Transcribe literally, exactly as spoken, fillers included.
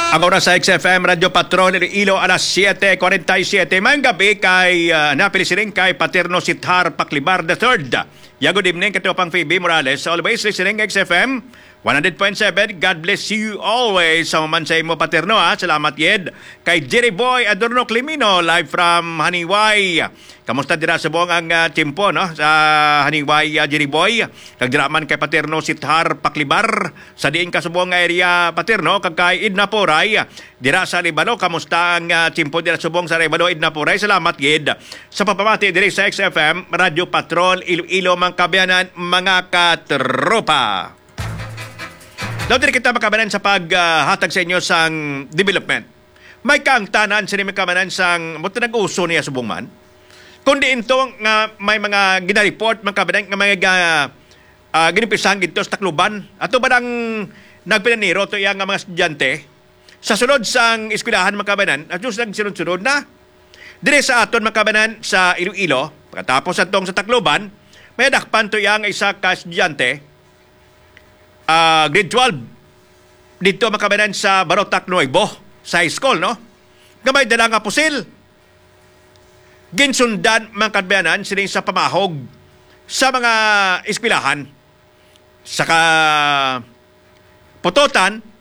Ang oras sa X F M Radio Patrol Iloilo alas siete forty-seven. Mayang gabi kay uh, napilisiring kay Paterno Sithar Paclibar the third. Yeah, good evening kato pang Phoebe Morales. Always listening X F M one hundred point seven. God bless you always. Sa man sa imo Paterno ha. Salamat yed. Kay Jerry Boy Adorno Climino live from Haniway. Kamusta dira sa buong ang uh, timpo no sa Haniway uh, Jerry Boy. Kagdiraman kay Paterno Sithar Paclibar sa diin ka sa buong area Paterno kag kay Idna Poray dira sa Libano. Kamusta ang uh, timpo dira sa buong sa Libano Idna Poray. Salamat yed. Sa papamati diri sa X F M Radio Patrol Iloilo mga kabayanan mga katropa. Daw din kita makabanan sa paghatag uh, sa inyo sang development. May kang tanan sa mga kabanan sang mo nag-uso niya subong man. Kundi ito nga may mga ginareport mga kabanan nga mga uh, uh, ginipisang ito sa Tacloban. Ato ba nang nagpinaniro ito yung mga estudyante sa sunod sang eskwelahan mga kabanan at yung nagsunod-sunod na dire sa aton mga kabanan sa Iloilo. Pagkatapos atong sa Tacloban, may dakpan ito yung isa ka estudyante uh, grade twelve dito mga kabanan sa Barotac Nuevo sa high school, no? Gamay dala nga pusil. Ginsundan mga kadbayanan sining sa pamahog sa mga eskwelahan. Saka putotan